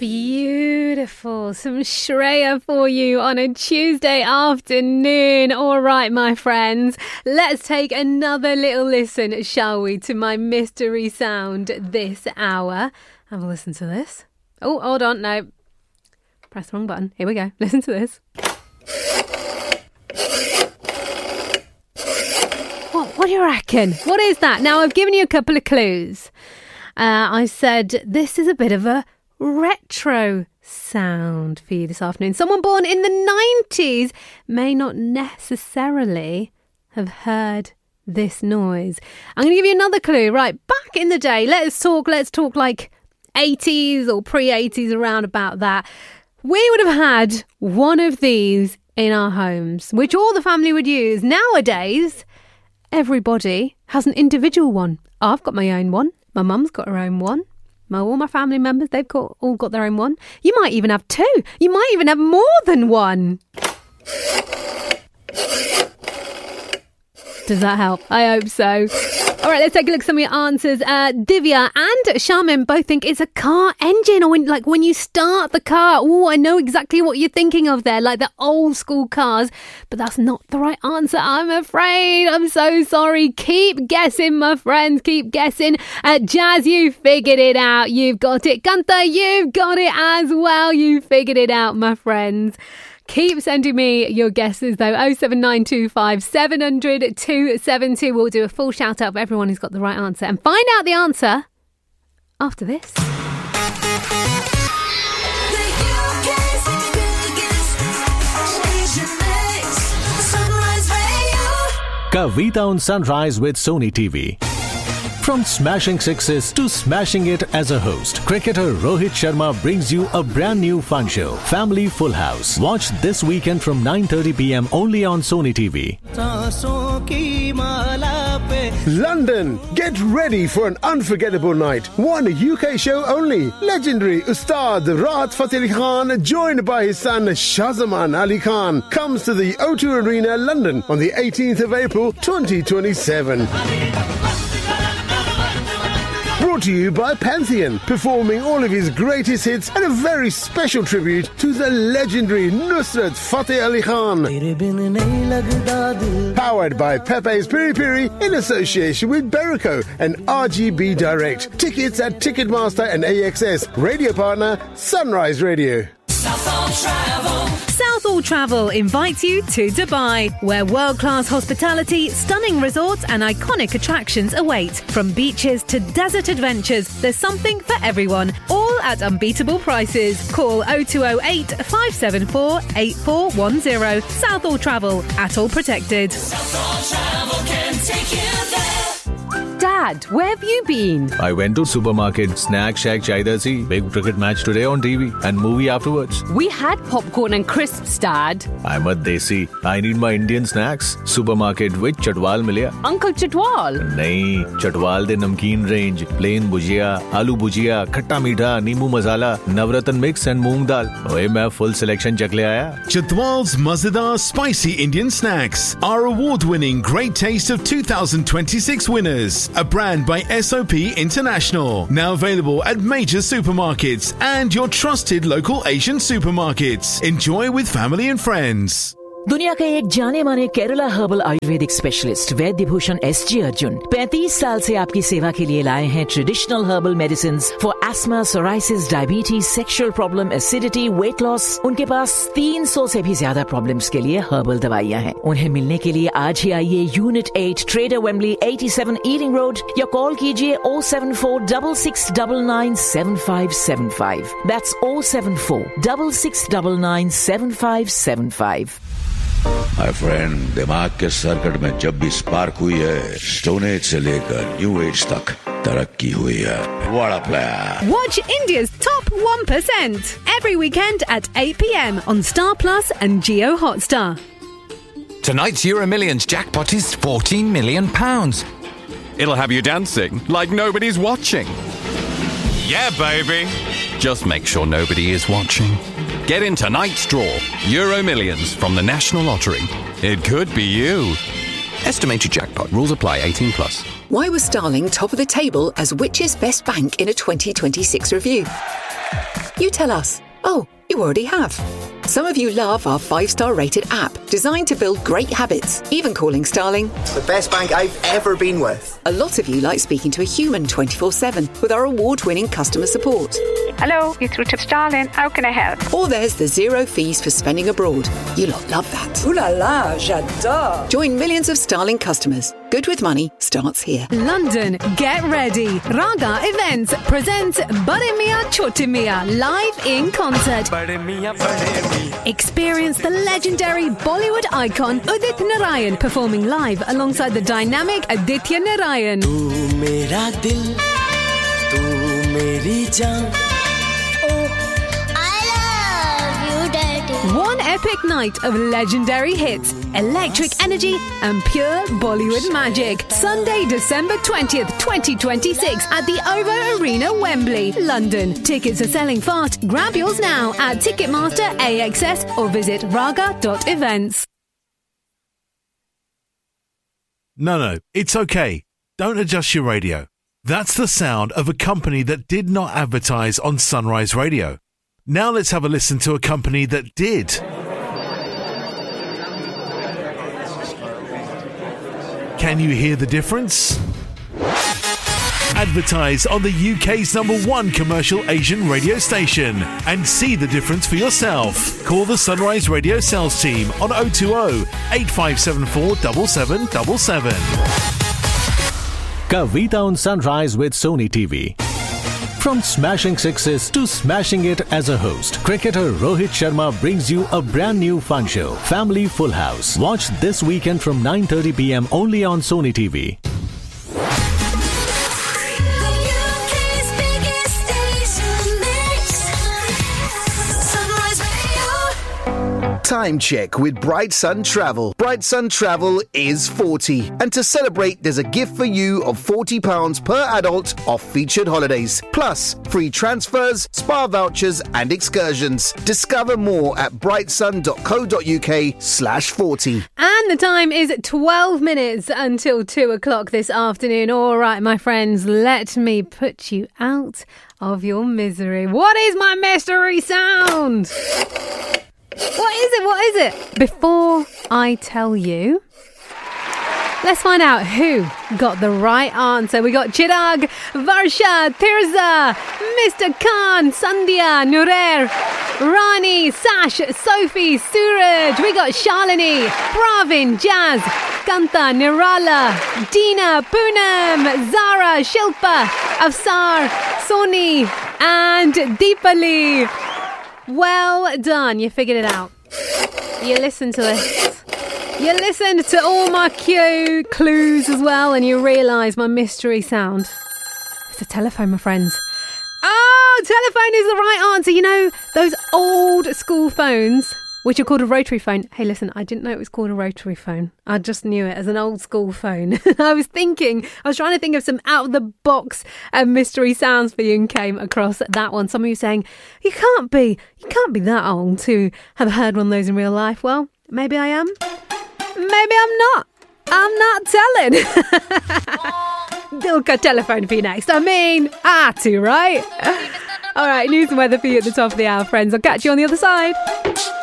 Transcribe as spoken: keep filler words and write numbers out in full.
Beautiful. Some Shreya for you on a Tuesday afternoon. All right, my friends, let's take another little listen, shall we, to my mystery sound this hour. Have a listen to this. Oh, hold on. No. Press the wrong button. Here we go. Listen to this. What, what do you reckon? What is that? Now, I've given you a couple of clues. Uh, I said this is a bit of a retro sound for you this afternoon. Someone born in the nineties may not necessarily have heard this noise. I'm going to give you another clue. Right, back in the day, let's talk, let's talk like eighties or pre-eighties, around about that. We would have had one of these in our homes, which all the family would use. Nowadays, everybody has an individual one. I've got my own one. My mum's got her own one. My, all my family members, they've got, all got their own one. You might even have two. You might even have more than one. Does that help? I hope so. All right, let's take a look at some of your answers. Uh, Divya and Shaman both think it's a car engine, or when, like when you start the car. Oh, I know exactly what you're thinking of there, like the old school cars. But that's not the right answer, I'm afraid. I'm so sorry. Keep guessing, my friends. Keep guessing. Uh, Jazz, you figured it out. You've got it. Gunther, you've got it as well. You figured it out, my friends. Keep sending me your guesses, though. oh seven nine two five seven hundred two seven two. We'll do a full shout out of everyone who's got the right answer and find out the answer after this. Kavita on Sunrise with Sony T V. From smashing sixes to smashing it as a host, cricketer Rohit Sharma brings you a brand new fun show, Family Full House. Watch this weekend from nine thirty p.m. only on Sony T V. London, get ready for an unforgettable night. One U K show only. Legendary Ustad Rahat Fateh Ali Khan, joined by his son Shahzaman Ali Khan, comes to the O two Arena, London on the eighteenth of April twenty twenty-seven. Brought to you by Pantheon, performing all of his greatest hits and a very special tribute to the legendary Nusrat Fateh Ali Khan. Powered by Pepe's Piri Piri in association with Berico and R G B Direct. Tickets at Ticketmaster and A X S. Radio partner, Sunrise Radio. Southall Travel. Southall Travel invites you to Dubai, where world-class hospitality, stunning resorts and iconic attractions await. From beaches to desert adventures, there's something for everyone, all at unbeatable prices. Call oh two oh eight, five seven four, eight four one oh. Southall Travel, at all protected. Southall Travel can take you there. Dad, where have you been? I went to supermarket, snack shack chahiye si. Big cricket match today on T V and movie afterwards. We had popcorn and crisps, Dad. I'm a desi. I need my Indian snacks. Supermarket with Chatwal milya. Uncle Chatwal? Nahin, Chatwal de namkeen range. Plain bhujia, aloo bhujia, khatta meetha, neembu masala, navratan mix and moong dal. Oye, main full selection chak le aaya. Chatwal's Mazadar Spicy Indian Snacks are award-winning Great Taste of two thousand twenty-six winners. A brand by S O P International. Now available at major supermarkets and your trusted local Asian supermarkets. Enjoy with family and friends. दुनिया का एक जाने माने Kerala herbal Ayurvedic specialist वैद्य Bhushan S G Arjun पैंतीस साल से आपकी सेवा के लिए लाए हैं traditional herbal medicines for ESMA, psoriasis, diabetes, sexual problem, acidity, weight loss. उनके पास तीन सौ से भी ज्यादा प्रॉब्लम्स के लिए हर्बल दवाइयां हैं. उन्हें मिलने के लिए आज ही आइए यूनिट एट ट्रेडर वेम्बली सत्तासी ईटिंग रोड या कॉल कीजिए oh seven four six six nine nine seven five seven five. That's oh seven four six six nine nine seven five seven five. My friend, दिमाग के circuit में जब भी spark हुई है, स्टोन एज से लेकर न्यू एज तक तरक्की हुई है. What a player! Watch India's top one percent every weekend at eight p.m. on Star Plus and Jio Hotstar. Tonight's Euro Millions jackpot is fourteen million pounds. It'll have you dancing like nobody's watching. Yeah, baby. Just make sure nobody is watching. Get in tonight's draw. Euro Millions from the National Lottery. It could be you. Estimated jackpot. Rules apply. eighteen plus. Why was Starling top of the table as which is best bank in a twenty twenty-six review? You tell us. Oh, you already have. Some of you love our five-star rated app, designed to build great habits, even calling Starling the best bank I've ever been with. A lot of you like speaking to a human twenty-four seven with our award-winning customer support. Hello, you're through to Starling. How can I help? Or there's the zero fees for spending abroad. You lot love that. Ooh la la, j'adore. Join millions of Starling customers. Good with money starts here. London, get ready. Raga Events presents Bade Mia Chote Mia live in concert. Bade Mia, Bade Mia. Experience the legendary Bollywood icon Udit Narayan performing live alongside the dynamic Aditya Narayan. Tu mera dil, tu meri jaan. One epic night of legendary hits, electric energy and pure Bollywood magic. Sunday, December twentieth, twenty twenty-six at the OVO Arena, Wembley, London. Tickets are selling fast. Grab yours now at Ticketmaster, A X S or visit raga dot events. No, no, it's okay. Don't adjust your radio. That's the sound of a company that did not advertise on Sunrise Radio. Now let's have a listen to a company that did. Can you hear the difference? Advertise on the U K's number one commercial Asian radio station and see the difference for yourself. Call the Sunrise Radio sales team on oh two oh, eight five seven four, seven seven seven seven. Kavita on Sunrise with Sony T V. From smashing sixes to smashing it as a host, cricketer Rohit Sharma brings you a brand new fun show, Family Full House. Watch this weekend from nine thirty p.m. only on Sony T V. Time check with Bright Sun Travel. Bright Sun Travel is forty. And to celebrate, there's a gift for you of forty pounds per adult off featured holidays. Plus, free transfers, spa vouchers and excursions. Discover more at brightsun.co.uk slash 40. And the time is twelve minutes until two o'clock this afternoon. All right, my friends, let me put you out of your misery. What is my mystery sound? What is it? What is it? Before I tell you, let's find out who got the right answer. We got Chirag, Varsha, Tirza, Mister Khan, Sandhya, Nurer, Rani, Sash, Sophie, Suraj. We got Shalini, Pravin, Jazz, Kanta, Nirala, Dina, Poonam, Zara, Shilpa, Afsar, Soni and Deepali. Well done, you figured it out. You listened to this. You listened to all my cue clues as well, and you realise my mystery sound. It's a telephone, my friends. Oh, telephone is the right answer. You know, those old school phones, which are called a rotary phone. Hey, listen, I didn't know it was called a rotary phone. I just knew it as an old school phone. I was thinking, I was trying to think of some out-of-the-box uh, mystery sounds for you and came across that one. Some of you saying, you can't be, you can't be that old to have heard one of those in real life. Well, maybe I am. Maybe I'm not. I'm not telling. Dilka telephone for you next. I mean, I had to, right? All right, news and weather for you at the top of the hour, friends. I'll catch you on the other side.